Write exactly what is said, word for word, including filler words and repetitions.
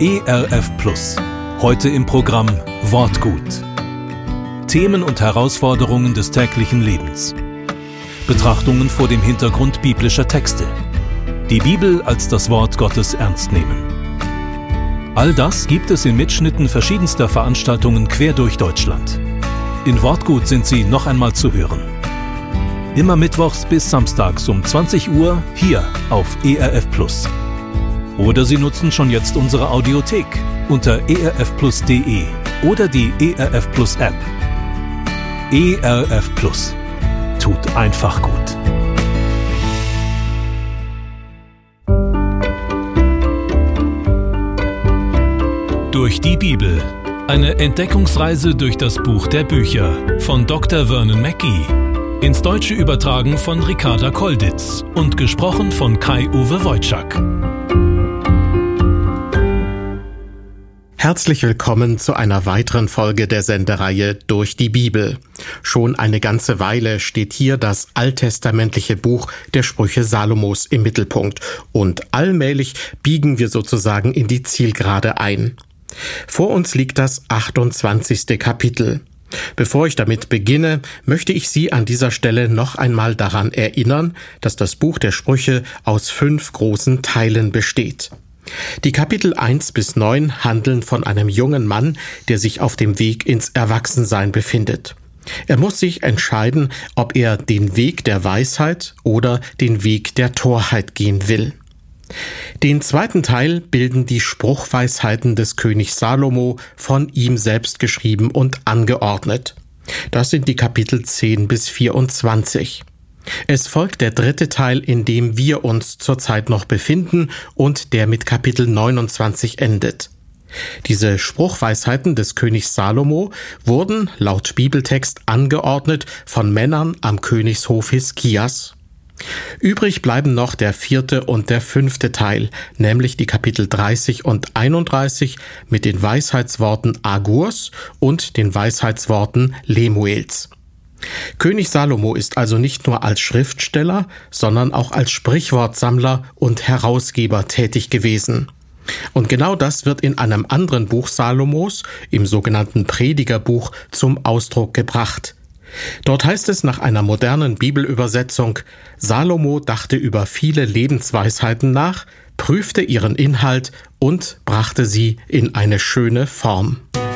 E R F Plus. Heute im Programm Wortgut. Themen und Herausforderungen des täglichen Lebens. Betrachtungen vor dem Hintergrund biblischer Texte. Die Bibel als das Wort Gottes ernst nehmen. All das gibt es in Mitschnitten verschiedenster Veranstaltungen quer durch Deutschland. In Wortgut sind sie noch einmal zu hören. Immer mittwochs bis samstags um zwanzig Uhr hier auf E R F Plus. Oder Sie nutzen schon jetzt unsere Audiothek unter e r f plus punkt d e oder die E R F Plus App. E R F Plus. Tut einfach gut. Durch die Bibel. Eine Entdeckungsreise durch das Buch der Bücher von Doktor Vernon Mackey. Ins Deutsche übertragen von Ricarda Kolditz und gesprochen von Kai-Uwe Wojczak. Herzlich willkommen zu einer weiteren Folge der Sendereihe Durch die Bibel. Schon eine ganze Weile steht hier das alttestamentliche Buch der Sprüche Salomos im Mittelpunkt und allmählich biegen wir sozusagen in die Zielgerade ein. Vor uns liegt das achtundzwanzigste Kapitel. Bevor ich damit beginne, möchte ich Sie an dieser Stelle noch einmal daran erinnern, dass das Buch der Sprüche aus fünf großen Teilen besteht. Die Kapitel eins bis neun handeln von einem jungen Mann, der sich auf dem Weg ins Erwachsensein befindet. Er muss sich entscheiden, ob er den Weg der Weisheit oder den Weg der Torheit gehen will. Den zweiten Teil bilden die Spruchweisheiten des Königs Salomo, von ihm selbst geschrieben und angeordnet. Das sind die Kapitel zehn bis vierundzwanzig. Es folgt der dritte Teil, in dem wir uns zurzeit noch befinden und der mit Kapitel neunundzwanzig endet. Diese Spruchweisheiten des Königs Salomo wurden laut Bibeltext angeordnet von Männern am Königshof Hiskias. Übrig bleiben noch der vierte und der fünfte Teil, nämlich die Kapitel dreißig und einunddreißig mit den Weisheitsworten Agurs und den Weisheitsworten Lemuels. König Salomo ist also nicht nur als Schriftsteller, sondern auch als Sprichwortsammler und Herausgeber tätig gewesen. Und genau das wird in einem anderen Buch Salomos, im sogenannten Predigerbuch, zum Ausdruck gebracht. Dort heißt es nach einer modernen Bibelübersetzung: Salomo dachte über viele Lebensweisheiten nach, prüfte ihren Inhalt und brachte sie in eine schöne Form.